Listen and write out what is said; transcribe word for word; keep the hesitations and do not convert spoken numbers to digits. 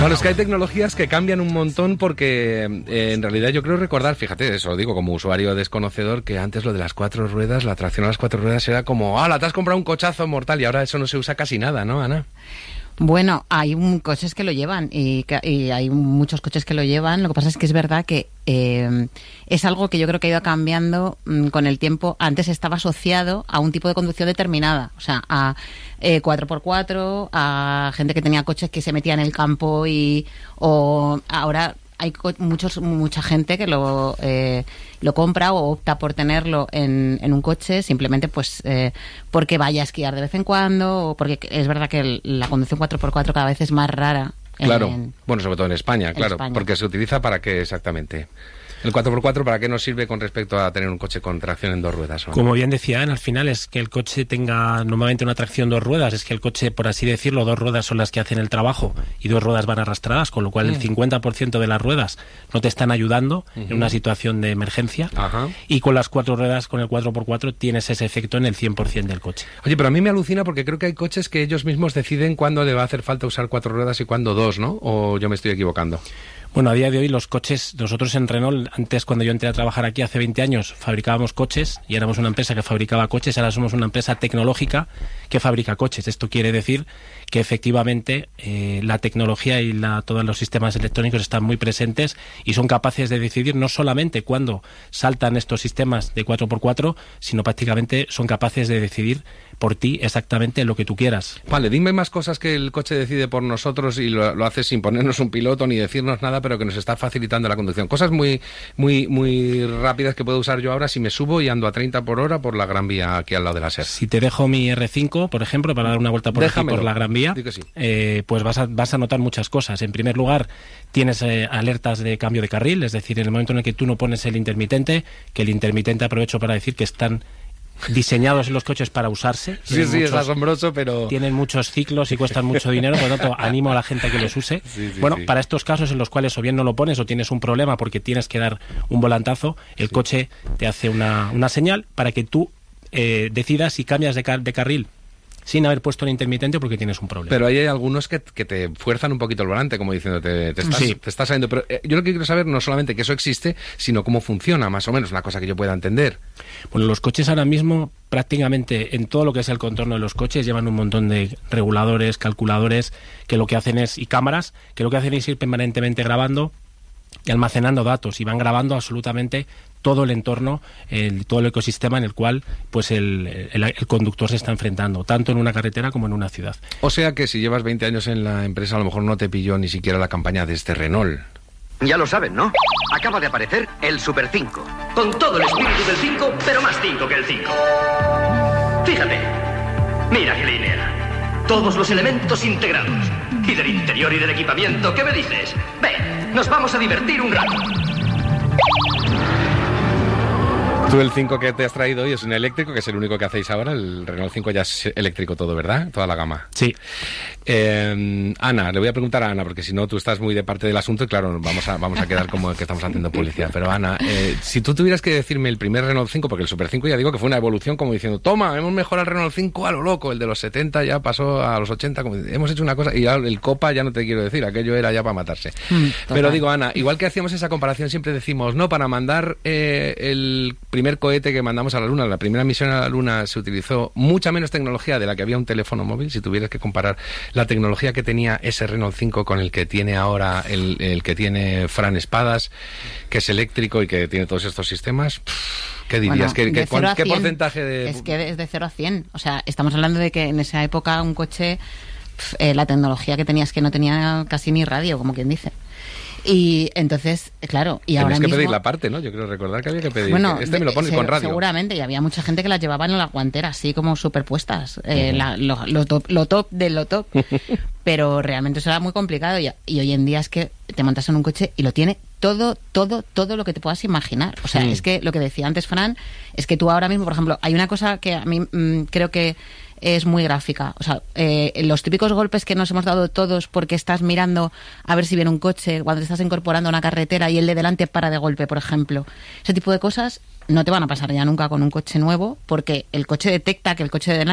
Bueno, es que hay tecnologías que cambian un montón porque eh, en realidad yo creo recordar, fíjate, eso lo digo como usuario desconocedor, que antes lo de las cuatro ruedas, la tracción a las cuatro ruedas era como, ¡ah, la te has comprado un cochazo mortal! Y ahora eso no se usa casi nada, ¿no, Ana? Bueno, hay un, coches que lo llevan y, y hay muchos coches que lo llevan. Lo que pasa es que es verdad que eh, es algo que yo creo que ha ido cambiando mmm, con el tiempo. Antes estaba asociado a un tipo de conducción determinada, o sea, a eh, cuatro por cuatro, a gente que tenía coches que se metía en el campo y o ahora hay co- muchos mucha gente que lo eh, lo compra o opta por tenerlo en, en un coche simplemente pues eh, porque vaya a esquiar de vez en cuando o porque es verdad que el, la conducción cuatro por cuatro cada vez es más rara. Claro, en, bueno, sobre todo en España, en claro, España. Porque se utiliza para qué exactamente. ¿El cuatro por cuatro para qué nos sirve con respecto a tener un coche con tracción en dos ruedas? ¿O no? Como bien decía Ana, al final es que el coche tenga normalmente una tracción dos ruedas, es que el coche, por así decirlo, dos ruedas son las que hacen el trabajo y dos ruedas van arrastradas, con lo cual mm. el cincuenta por ciento de las ruedas no te están ayudando uh-huh. en una situación de emergencia. Ajá. Y con las cuatro ruedas, con el cuatro por cuatro, tienes ese efecto en el cien por ciento del coche. Oye, pero a mí me alucina porque creo que hay coches que ellos mismos deciden cuándo le va a hacer falta usar cuatro ruedas y cuándo dos, ¿no? ¿O yo me estoy equivocando? Bueno, a día de hoy los coches, nosotros en Renault, antes cuando yo entré a trabajar aquí hace veinte años, fabricábamos coches y éramos una empresa que fabricaba coches, ahora somos una empresa tecnológica que fabrica coches. Esto quiere decir que efectivamente eh, la tecnología y la, todos los sistemas electrónicos están muy presentes y son capaces de decidir no solamente cuándo saltan estos sistemas de cuatro por cuatro, sino prácticamente son capaces de decidir por ti exactamente lo que tú quieras. Vale, dime más cosas que el coche decide por nosotros y lo, lo hace sin ponernos un piloto ni decirnos nada, pero que nos está facilitando la conducción. Cosas muy muy muy rápidas que puedo usar yo ahora si me subo y ando a treinta por hora por la Gran Vía aquí al lado de la S E R. Si te dejo mi R cinco, por ejemplo, para dar una vuelta por, aquí, por la Gran Vía, sí. eh, pues vas a, vas a notar muchas cosas. En primer lugar, tienes eh, alertas de cambio de carril, es decir, en el momento en el que tú no pones el intermitente, que el intermitente aprovecho para decir que están diseñados en los coches para usarse. Sí, sí, muchos, es asombroso, pero... Tienen muchos ciclos y cuestan mucho dinero, por lo tanto, animo a la gente a que los use. Sí, sí, bueno, sí. Para estos casos en los cuales o bien no lo pones o tienes un problema porque tienes que dar un volantazo, el sí. coche te hace una, una señal para que tú eh, decidas si cambias de, car- de carril sin haber puesto el intermitente porque tienes un problema. Pero ahí hay algunos que, que te fuerzan un poquito el volante, como diciendo, te, te, estás, sí. te estás saliendo. Pero eh, yo lo que quiero saber no solamente que eso existe, sino cómo funciona, más o menos, una cosa que yo pueda entender. Bueno, los coches ahora mismo, prácticamente en todo lo que es el contorno de los coches, llevan un montón de reguladores, calculadores, que lo que hacen es, y cámaras, que lo que hacen es ir permanentemente grabando y almacenando datos, y van grabando absolutamente todo el entorno, el, todo el ecosistema en el cual pues el, el, el conductor se está enfrentando, tanto en una carretera como en una ciudad. O sea que si llevas veinte años en la empresa, a lo mejor no te pilló ni siquiera la campaña de este Renault. Ya lo saben, ¿no? Acaba de aparecer el Super cinco. Con todo el espíritu del cinco, pero más cinco que el cinco. Fíjate. Mira qué línea. Todos los elementos integrados. Y del interior y del equipamiento, ¿qué me dices? Ven, nos vamos a divertir un rato. Tú el cinco que te has traído hoy es un eléctrico, que es el único que hacéis ahora. El Renault cinco ya es eléctrico todo, ¿verdad? Toda la gama. Sí. Eh, Ana, le voy a preguntar a Ana, porque si no tú estás muy de parte del asunto y claro, vamos a, vamos a quedar como que estamos haciendo publicidad. Pero Ana, eh, si tú tuvieras que decirme el primer Renault cinco, porque el Super cinco ya digo que fue una evolución como diciendo, toma, hemos mejorado el Renault cinco a lo loco, el de los setenta ya pasó a los ochenta, como, hemos hecho una cosa, y ya el Copa ya no te quiero decir, aquello era ya para matarse. Mm, Pero digo, Ana, igual que hacíamos esa comparación, siempre decimos, no, para mandar eh, el primer cohete que mandamos a la Luna, la primera misión a la Luna, se utilizó mucha menos tecnología de la que había un teléfono móvil. Si tuvieras que comparar la tecnología que tenía ese Renault cinco con el que tiene ahora el, el que tiene Fran Espadas, que es eléctrico y que tiene todos estos sistemas, ¿qué dirías? Bueno, ¿Qué, qué, ¿Qué porcentaje de...? Es que es de cero a cien. O sea, estamos hablando de que en esa época un coche, eh, la tecnología que tenías que no tenía casi ni radio, como quien dice. Y entonces, claro, y Tenías ahora que mismo... pedir la parte, ¿no? Yo creo recordar que había que pedir... Bueno, este me lo pones con radio. Seguramente, y había mucha gente que las llevaban en la guantera, así como superpuestas. Eh, uh-huh. la, lo, lo, top, lo top de lo top. Pero realmente eso era muy complicado. Y, y hoy en día es que te montas en un coche y lo tiene todo, todo, todo lo que te puedas imaginar. O sea, sí. Es que lo que decía antes Fran, es que tú ahora mismo, por ejemplo, hay una cosa que a mí mmm, creo que es muy gráfica. O sea, eh, los típicos golpes que nos hemos dado todos porque estás mirando a ver si viene un coche cuando te estás incorporando a una carretera y el de delante para de golpe, por ejemplo. Ese tipo de cosas no te van a pasar ya nunca con un coche nuevo porque el coche detecta que el coche de delante